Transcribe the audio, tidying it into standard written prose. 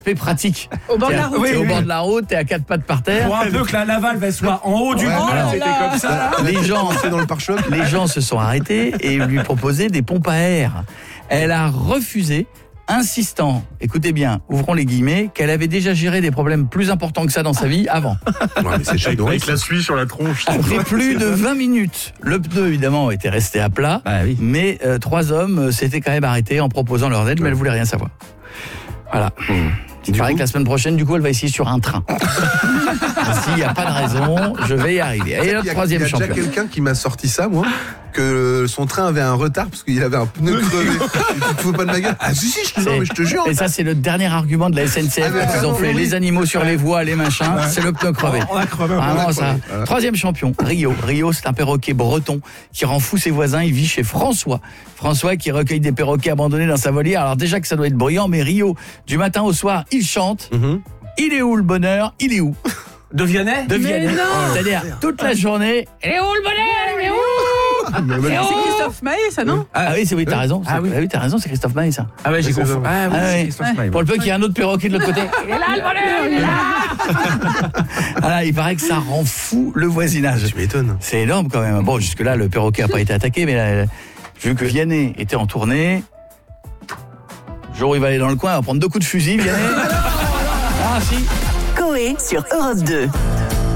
C'est pratique. Au bord de la route. T'es au bord de la route, t'es à 4 pattes par terre. Pour un peu que la Laval soit en haut du pont, là c'était là. comme ça. Là. Les gens, C'est dans le pare-choc. les gens se sont arrêtés et lui proposaient des pompes à air. Elle a refusé, insistant, écoutez bien, ouvrons les guillemets, qu'elle avait déjà géré des problèmes plus importants que ça dans sa vie avant. Ouais, mais c'est chèque Avec la suie sur la tronche. Après plus de 20 minutes, le pneu évidemment était resté à plat, Bah oui. mais 3 hommes s'étaient quand même arrêtés en proposant leur aide, mais elle voulait rien savoir. Voilà. Il paraît que la semaine prochaine, du coup, elle va essayer sur un train. S'il n'y a pas de raison, je vais y arriver. Et le troisième Il y a champion. déjà quelqu'un qui m'a sorti ça, moi, que son train avait un retard parce qu'il avait un pneu crevé. Tu te fous pas de ma gueule? Ah si, je te jure. Et ça, c'est le dernier argument de la SNCF Ah, mais quand ils ont vraiment, fait oui. les animaux sur les voies, les machins, c'est le pneu crevé. On a crevé. Vraiment, ça. Voilà. Troisième champion, Rio. Rio, c'est un perroquet breton qui rend fou ses voisins. Il vit chez François. François qui recueille des perroquets abandonnés dans sa volière. Alors déjà que ça doit être bruyant, mais Rio, du matin au soir, il chante. Il est où le bonheur? Il est où? De Vianney? De Vianney. non. C'est-à-dire, toute la journée, il est où le bonheur? Il est où? Il est où? C'est Christophe Maé, ça, non? Ah oui, t'as raison. Ah oui. T'as raison, c'est Christophe Maé, ça. Ah ouais, j'ai c'est confondu. ça. Ah oui, Ah c'est ouais. Christophe Maé. Pour le peu qu'il y ait un autre perroquet de l'autre côté. Il est là, le bonheur, il est là. Voilà, il paraît que ça rend fou le voisinage. Tu m'étonnes. C'est énorme quand même. Bon, jusque-là, le perroquet n'a pas été attaqué, mais là, vu que Vianney était en tournée, le jour où il va aller dans le coin, il va prendre 2 coups de fusil, Vianney. Ah, si. Coé sur Europe 2.